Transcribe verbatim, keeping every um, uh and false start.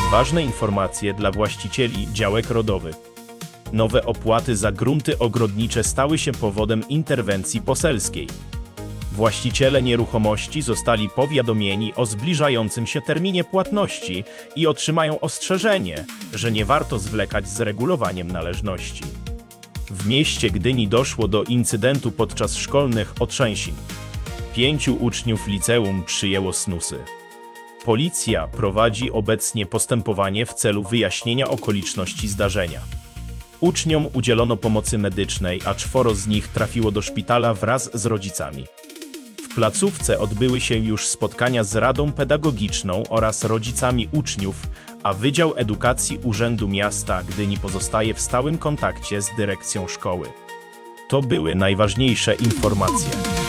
Ważne informacje dla właścicieli działek rodowych. Nowe opłaty za grunty ogrodnicze stały się powodem interwencji poselskiej. Właściciele nieruchomości zostali powiadomieni o zbliżającym się terminie płatności i otrzymają ostrzeżenie, że nie warto zwlekać z regulowaniem należności. W mieście Gdyni doszło do incydentu podczas szkolnych otrzęsin. Pięciu uczniów liceum przyjęło snusy. Policja prowadzi obecnie postępowanie w celu wyjaśnienia okoliczności zdarzenia. Uczniom udzielono pomocy medycznej, a czworo z nich trafiło do szpitala wraz z rodzicami. W placówce odbyły się już spotkania z Radą Pedagogiczną oraz rodzicami uczniów, a Wydział Edukacji Urzędu Miasta Gdyni pozostaje w stałym kontakcie z dyrekcją szkoły. To były najważniejsze informacje.